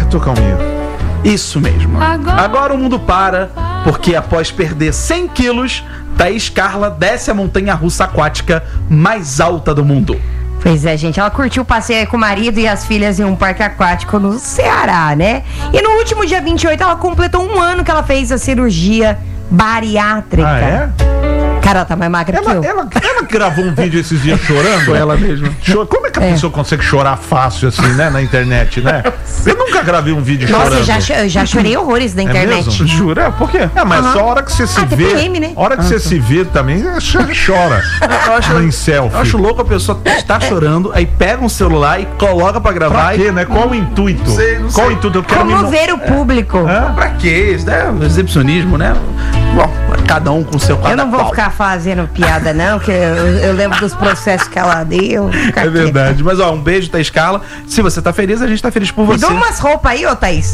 tô calminho. Isso mesmo. Agora o mundo para, porque após perder 100 quilos, Thaís Carla desce a montanha-russa aquática mais alta do mundo. Pois é, gente, ela curtiu o passeio aí com o marido e as filhas em um parque aquático no Ceará, né? E no último dia 28, ela completou 1 ano que ela fez a cirurgia bariátrica. Ah, é? Cara, ela tá mais magra que eu. Ela gravou um vídeo esses dias chorando? Foi ela mesma. Como é que a pessoa consegue chorar fácil assim, né? Na internet, né? Eu nunca gravei um vídeo chorando. Nossa, eu já chorei horrores na internet. Mesmo? Jura? Por quê? Mas só a hora que você se vê. TPM, né? A hora que você se vê também, você chora. Em selfie. Eu acho louco a pessoa estar chorando, aí pega um celular e coloca pra gravar. Pra quê, né? Qual o intuito? Não sei. Qual o intuito? Eu quero Comover o público. Pra quê? Isso é exibicionismo, né? Bom, cada um com o seu Eu cada não vou qual. ficar fazendo piada, não, que eu lembro dos processos que ela deu. É verdade. Mas, ó, um beijo, Thaís Carla. Se você tá feliz, a gente tá feliz por Me você. dá umas roupas aí, ô Thaís.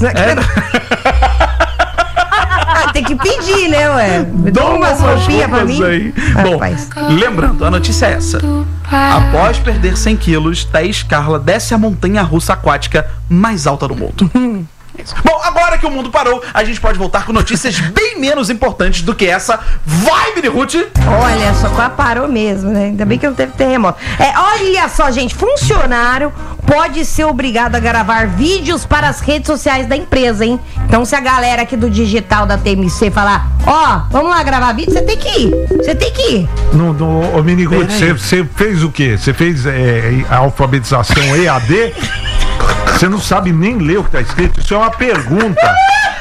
Tem que pedir, né, ué? Me dá umas roupinhas pra mim. Aí. Bom, Rapaz. lembrando, a notícia é essa. Após perder 100 quilos, Thaís Carla desce a montanha-russa aquática mais alta do mundo. Bom, agora que o mundo parou, a gente pode voltar com notícias bem menos importantes do que essa. Vai, Mini Ruth! Olha só, quase parou mesmo, né? Ainda bem que não teve terremoto. Olha só, gente, funcionário pode ser obrigado a gravar vídeos para as redes sociais da empresa, hein? Então, se a galera aqui do digital da TMC falar, vamos lá gravar vídeo, você tem que ir. Você tem que ir. Ô, Mini Ruth, você fez o quê? Você fez a alfabetização EAD? Você não sabe nem ler o que tá escrito? Isso é uma pergunta.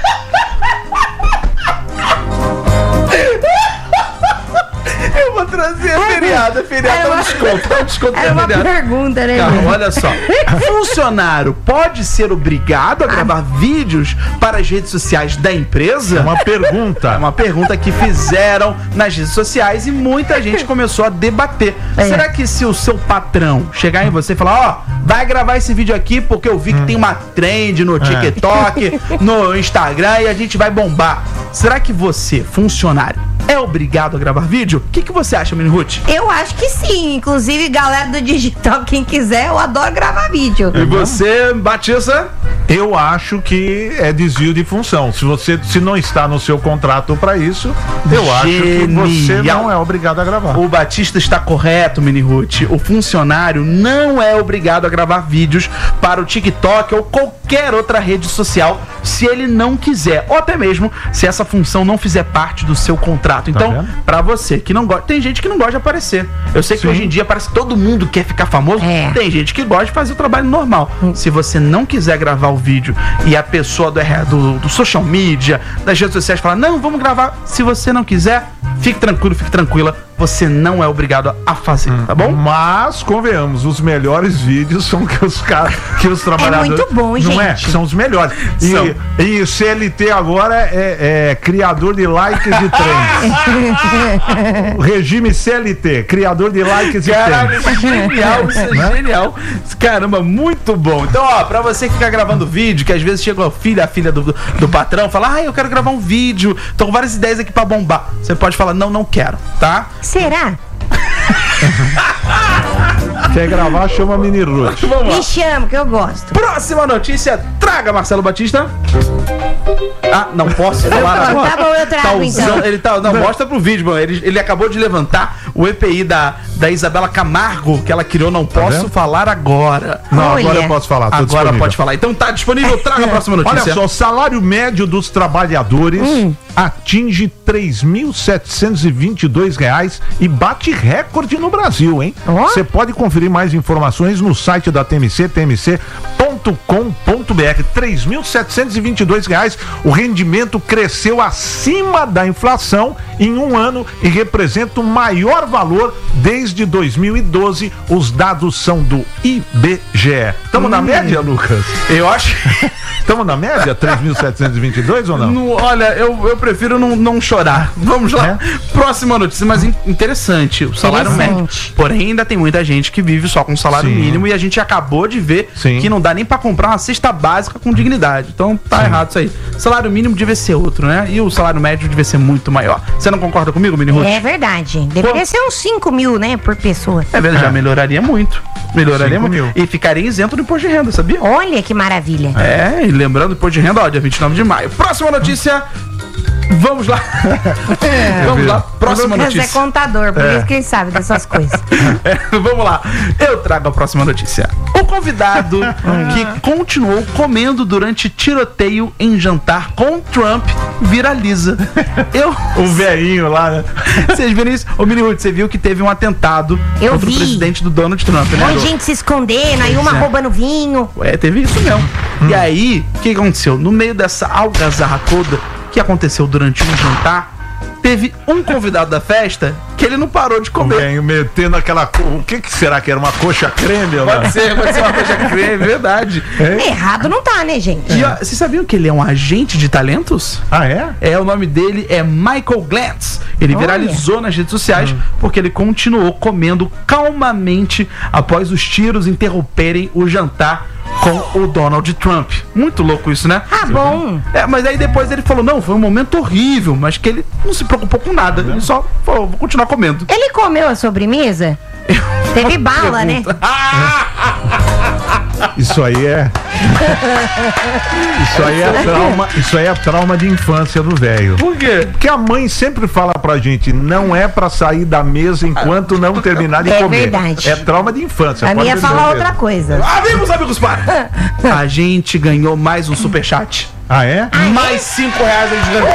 Eu vou trazer a feriado dá um desconto. É uma pergunta, né? Cara, olha só. Funcionário pode ser obrigado a gravar vídeos para as redes sociais da empresa? É uma pergunta. É uma pergunta que fizeram nas redes sociais e muita gente começou a debater. Será que se o seu patrão chegar em você e falar, vai gravar esse vídeo aqui porque eu vi que tem uma trend no TikTok, no Instagram e a gente vai bombar. Será que você, funcionário, é obrigado a gravar vídeo? O que você acha, Mini Ruth? Eu acho que sim. Inclusive, galera do digital, quem quiser, eu adoro gravar vídeo. E você, Batista? Eu acho que é desvio de função. Se não está no seu contrato para isso, eu acho que você não é obrigado a gravar. O Batista está correto, Mini Ruth. O funcionário não é obrigado a gravar vídeos para o TikTok ou qualquer outra rede social se ele não quiser, ou até mesmo se essa função não fizer parte do seu contrato. Então, pra você que não gosta, tem gente que não gosta de aparecer. Eu sei que hoje em dia parece que todo mundo quer ficar famoso. Tem gente que gosta de fazer o trabalho normal. Se você não quiser gravar o vídeo e a pessoa do social media, das redes sociais fala, não, vamos gravar. Se você não quiser, fique tranquilo, fique tranquila. Você não é obrigado a fazer, tá bom? Mas, convenhamos, os melhores vídeos são que os trabalhadores... É muito bom, gente. Não é? São os melhores. E o CLT agora é criador de likes e trends. O regime CLT, criador de likes e trends. Isso é genial, isso é genial. Caramba, muito bom. Então, pra você que fica gravando vídeo, que às vezes chega a filha do patrão, fala, eu quero gravar um vídeo, tô com várias ideias aqui pra bombar. Você pode falar, não quero, tá? Será? Quer gravar, chama a Mini Ruth. Me chama, que eu gosto. Próxima notícia, traga, Marcelo Batista. Não posso falar agora. Tá bom, eu trago então. Mostra pro vídeo, mano. Ele acabou de levantar o EPI da Isabela Camargo, que ela criou, não posso falar agora. Não, agora eu posso falar. Agora disponível. pode falar. Então tá disponível, traga a próxima notícia. Olha só, o salário médio dos trabalhadores atinge R$3.722 e bate recorde no Brasil, hein? Você pode conferir mais informações no site da TMC, tmc.com.br. R$3.722. O rendimento cresceu acima da inflação em um ano e representa o maior valor desde 2012. Os dados são do IBGE. Estamos na média, Lucas? Eu acho. Estamos na média? 3.722 ou não? Olha, eu prefiro não chorar. Vamos lá. Próxima notícia, mas interessante. O salário médio. Porém, ainda tem muita gente que vive só com salário mínimo e a gente acabou de ver que não dá nem pra pra comprar uma cesta básica com dignidade. Então tá errado isso aí. Salário mínimo devia ser outro, né? E o salário médio devia ser muito maior. Você não concorda comigo, Mini Ruth? É verdade. Deveria ser uns 5 mil, né, por pessoa. É verdade, já melhoraria muito. Melhoraria 5 muito. mil. E ficaria isento do imposto de renda, sabia? Olha que maravilha. É, e lembrando, imposto de renda, ó, dia 29 de maio. Próxima notícia. Vamos lá. Vamos lá, próxima o Lucas notícia. é contador, por isso que ele sabe dessas coisas. Vamos lá, eu trago a próxima notícia. O convidado que continuou comendo durante tiroteio em jantar com Trump viraliza. O velhinho lá, né? Vocês viram isso? Ô, Mini Ruth, você viu que teve um atentado Eu contra vi. o presidente do Donald Trump, né? Muita gente se escondendo, aí uma é. roubando vinho. É, teve isso mesmo. E aí, o que aconteceu? No meio dessa algazarra toda que aconteceu durante um jantar, teve um convidado da festa que ele não parou de O comer. velhinho metendo aquela... O que será que era? Uma coxa creme? Lá? Pode ser uma coisa creme, verdade. Errado não tá, né, gente? E ó, vocês sabiam que ele é um agente de talentos? Ah, é? É, o nome dele é Michael Glantz. Ele Olha. viralizou nas redes sociais porque ele continuou comendo calmamente após os tiros interromperem o jantar com o Donald Trump. Muito louco isso, né? Ah, bom. É, mas aí depois ele falou, não, foi um momento horrível, mas que ele não se preocupou com nada. Ele só falou, vou continuar comendo. Ele comeu a sobremesa? Teve bala, né? Isso aí é... Isso aí é trauma de infância do velho. Por quê? Porque a mãe sempre fala pra gente, não é pra sair da mesa enquanto não terminar de É comer. verdade. É trauma de infância. A pode minha ter fala certeza. outra coisa. Amigos, para! A gente ganhou mais um superchat. Ah, é? Mais R$5 a gente ganhou.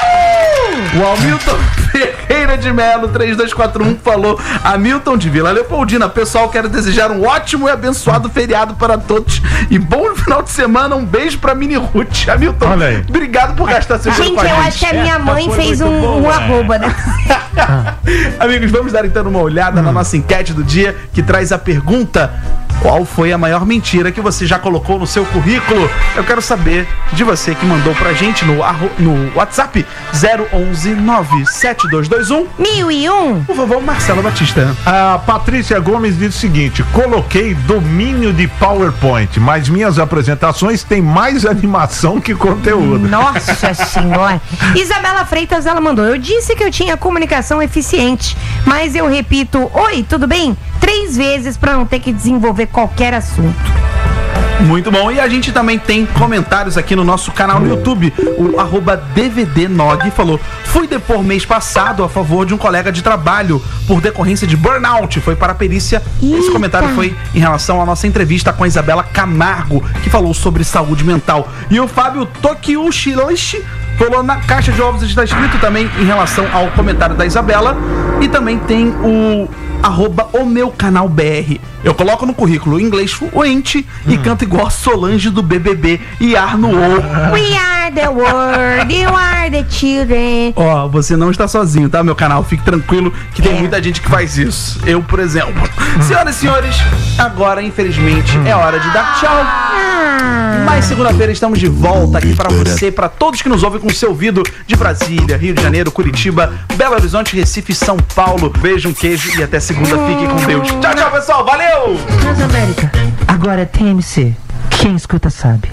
O Hamilton Ferreira de Melo, 3241, falou: Hamilton de Vila Leopoldina, pessoal, quero desejar um ótimo e abençoado feriado para todos e bom final de semana. Um beijo pra Mini Ruth. Hamilton, Olha aí. obrigado por gastar seu dinheiro Gente, com a eu gente. acho que a minha mãe foi fez muito um boa. arroba, né? Amigos, vamos dar então uma olhada na nossa enquete do dia, que traz a pergunta: qual foi a maior mentira que você já colocou no seu currículo? Eu quero saber de você que mandou pra gente no WhatsApp 011 97221. 1001. Por favor, Marcelo Batista. A Patrícia Gomes diz o seguinte: coloquei domínio de PowerPoint, mas minhas apresentações têm mais animação que conteúdo. Nossa senhora. Isabela Freitas, ela mandou: eu disse que eu tinha comunicação eficiente, mas eu repito, oi, tudo bem? 3 vezes pra não ter que desenvolver qualquer assunto. Muito bom. E a gente também tem comentários aqui no nosso canal no YouTube. O @DVDnog falou: fui depor mês passado a favor de um colega de trabalho por decorrência de burnout. Foi para a perícia. Esse Eita. comentário foi em relação à nossa entrevista com a Isabela Camargo, que falou sobre saúde mental. E o Fábio Tokiushi falou: na caixa de ovos está escrito também em relação ao comentário da Isabela. E também tem o @OMeuCanalBR. Eu coloco no currículo inglês fluente e canto igual a Solange do BBB e Arno. We are the world, you are the children. Ó, você não está sozinho, tá, meu canal? Fique tranquilo que tem É. muita gente que faz isso. Eu, por exemplo. Senhoras e senhores, agora, infelizmente, é hora de dar tchau. Mas segunda-feira estamos de volta aqui para você, para todos que nos ouvem com o seu ouvido de Brasília, Rio de Janeiro, Curitiba, Belo Horizonte, Recife, São Paulo. Beijo, um queijo e até segunda. Fique com Deus. Tchau, tchau, pessoal. Valeu! Transamérica, agora é TMC. Quem escuta sabe.